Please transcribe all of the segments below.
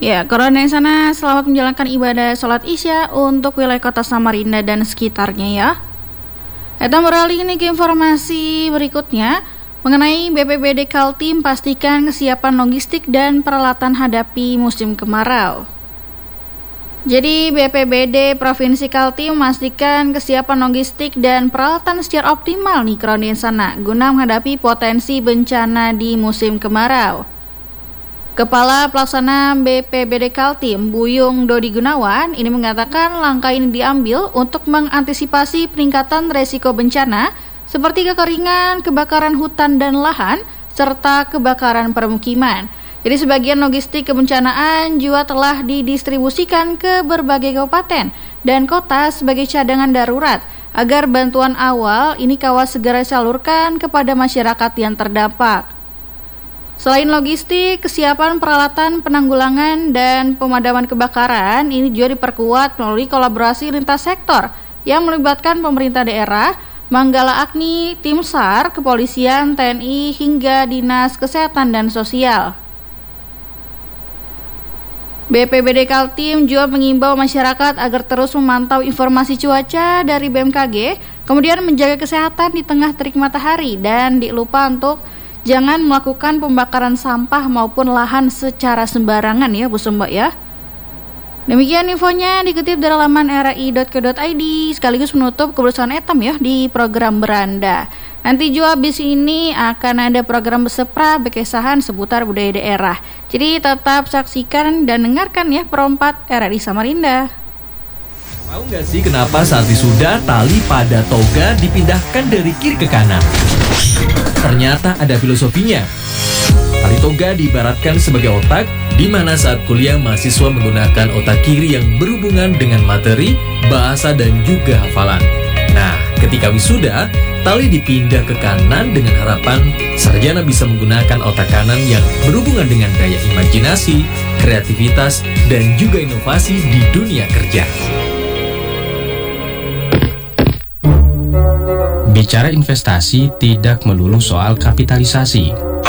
Ya, Corona di sana selamat menjalankan ibadah sholat Isya untuk wilayah kota Samarinda dan sekitarnya ya. Kita beralih nih ke informasi berikutnya mengenai BPBD Kaltim pastikan kesiapan logistik dan peralatan hadapi musim kemarau. Jadi BPBD Provinsi Kaltim memastikan kesiapan logistik dan peralatan secara optimal nih di sana guna menghadapi potensi bencana di musim kemarau. Kepala Pelaksana BPBD Kaltim, Buyung Dodi Gunawan, ini mengatakan langkah ini diambil untuk mengantisipasi peningkatan resiko bencana seperti kekeringan, kebakaran hutan dan lahan, serta kebakaran permukiman. Jadi sebagian logistik kebencanaan juga telah didistribusikan ke berbagai kabupaten dan kota sebagai cadangan darurat agar bantuan awal ini kawas segera disalurkan kepada masyarakat yang terdampak. Selain logistik, kesiapan peralatan penanggulangan dan pemadaman kebakaran ini juga diperkuat melalui kolaborasi lintas sektor yang melibatkan pemerintah daerah, Manggala Agni, tim SAR, kepolisian, TNI, hingga Dinas Kesehatan dan Sosial. BPBD Kaltim juga mengimbau masyarakat agar terus memantau informasi cuaca dari BMKG, kemudian menjaga kesehatan di tengah terik matahari dan tidak lupa untuk jangan melakukan pembakaran sampah maupun lahan secara sembarangan ya Bu Mbak ya. Demikian infonya dikutip dari laman ri.co.id sekaligus menutup keberusahaan etam ya di program Beranda. Nanti juga habis ini akan ada program Besepra berkesahan seputar budaya daerah. Jadi tetap saksikan dan dengarkan ya Perompat RRI Samarinda. Tahu nggak sih kenapa saat wisuda tali pada toga dipindahkan dari kiri ke kanan? Ternyata ada filosofinya. Tali toga diibaratkan sebagai otak, di mana saat kuliah mahasiswa menggunakan otak kiri yang berhubungan dengan materi, bahasa, dan juga hafalan. Nah, ketika wisuda, tali dipindah ke kanan dengan harapan sarjana bisa menggunakan otak kanan yang berhubungan dengan daya imajinasi, kreativitas, dan juga inovasi di dunia kerja. Bicara investasi tidak melulu soal kapitalisasi.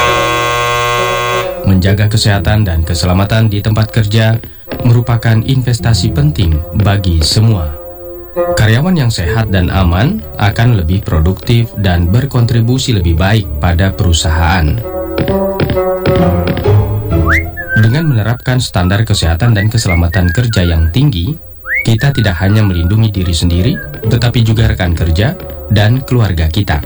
Menjaga kesehatan dan keselamatan di tempat kerja merupakan investasi penting bagi semua. Karyawan yang sehat dan aman akan lebih produktif dan berkontribusi lebih baik pada perusahaan. Dengan menerapkan standar kesehatan dan keselamatan kerja yang tinggi, kita tidak hanya melindungi diri sendiri, tetapi juga rekan kerja dan keluarga kita.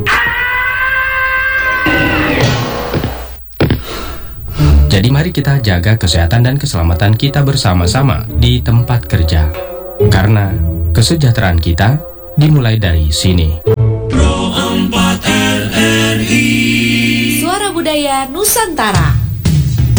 Jadi mari kita jaga kesehatan dan keselamatan kita bersama-sama di tempat kerja. Karena kesejahteraan kita dimulai dari sini. Pro 4 RRI Suara Budaya Nusantara.